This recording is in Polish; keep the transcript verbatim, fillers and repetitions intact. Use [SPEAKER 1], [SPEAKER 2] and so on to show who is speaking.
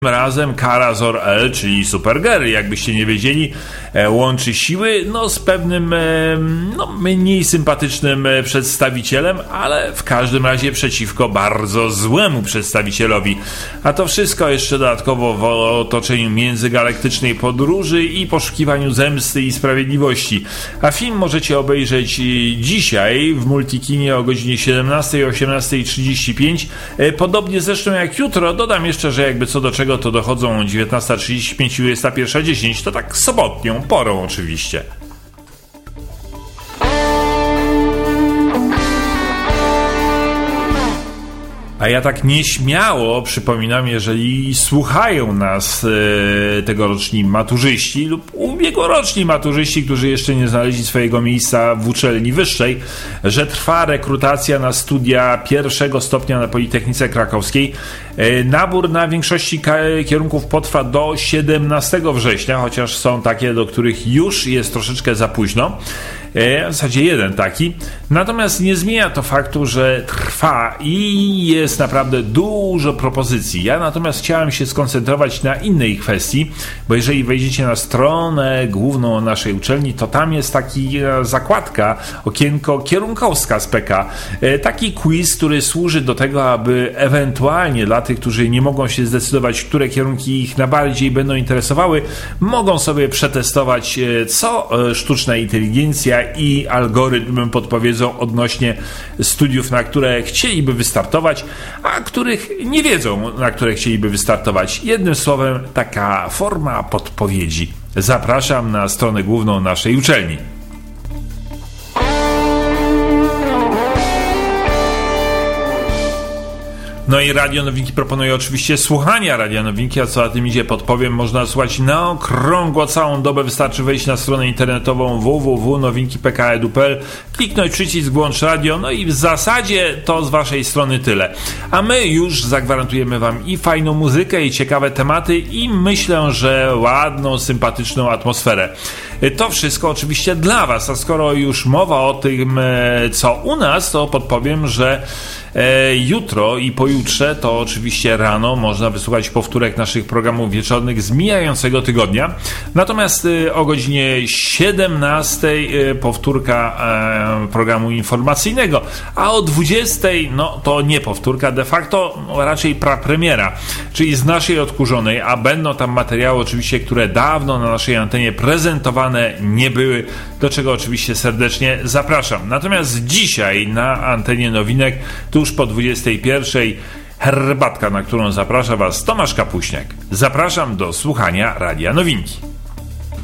[SPEAKER 1] Razem Kara-Zor El, czyli Supergirl, jakbyście nie wiedzieli, łączy siły no, z pewnym no, mniej sympatycznym przedstawicielem, ale w każdym razie przeciwko bardzo złemu przedstawicielowi. A to wszystko jeszcze dodatkowo w otoczeniu międzygalaktycznej podróży i poszukiwaniu zemsty i sprawiedliwości. A film możecie obejrzeć dzisiaj w Multikinie o godzinie siedemnastej, osiemnastej trzydzieści pięć. Podobnie zresztą jak jutro. Dodam jeszcze, że jakby co do czego to dochodzą dziewiętnasta trzydzieści pięć i dwudziesta pierwsza dziesięć, to tak sobotnią porą oczywiście. A ja tak nieśmiało przypominam, jeżeli słuchają nas e, tegoroczni maturzyści lub ubiegłoroczni maturzyści, którzy jeszcze nie znaleźli swojego miejsca w uczelni wyższej, że trwa rekrutacja na studia pierwszego stopnia na Politechnice Krakowskiej. E, nabór na większości ka- kierunków potrwa do siedemnastego września, chociaż są takie, do których już jest troszeczkę za późno. E, w zasadzie jeden taki. Natomiast nie zmienia to faktu, że trwa i jest naprawdę dużo propozycji. Ja natomiast chciałem się skoncentrować na innej kwestii, bo jeżeli wejdziecie na stronę główną naszej uczelni, to tam jest taki zakładka, okienko kierunkowska z P K. Taki quiz, który służy do tego, aby ewentualnie dla tych, którzy nie mogą się zdecydować, które kierunki ich najbardziej będą interesowały, mogą sobie przetestować, co sztuczna inteligencja i algorytm podpowiedzą odnośnie studiów, na które chcieliby wystartować, a których nie wiedzą, na które chcieliby wystartować. Jednym słowem, taka forma podpowiedzi. Zapraszam na stronę główną naszej uczelni. No i Radio Nowinki proponuje oczywiście słuchania Radio Nowinki, a co za tym idzie, podpowiem, można słuchać na okrągło całą dobę. Wystarczy wejść na stronę internetową w w w kropka nowinki kropka p k kropka e d u kropka p l, kliknąć przycisk włącz radio, no i w zasadzie to z waszej strony tyle. A my już zagwarantujemy wam i fajną muzykę, i ciekawe tematy, i myślę, że ładną, sympatyczną atmosferę. To wszystko oczywiście dla was, a skoro już mowa o tym, co u nas, to podpowiem, że E, jutro i pojutrze, to oczywiście rano, można wysłuchać powtórek naszych programów wieczornych z mijającego tygodnia. Natomiast e, o godzinie siedemnastej e, powtórka e, programu informacyjnego, a o dwudziestej no to nie powtórka, de facto no, raczej prapremiera, czyli z naszej odkurzonej, a będą tam materiały oczywiście, które dawno na naszej antenie prezentowane nie były, do czego oczywiście serdecznie zapraszam. Natomiast dzisiaj na antenie Nowinek tuż po dwudziestej pierwszej herbatka, na którą zaprasza was Tomasz Kapuśniak. Zapraszam do słuchania Radia Nowinki.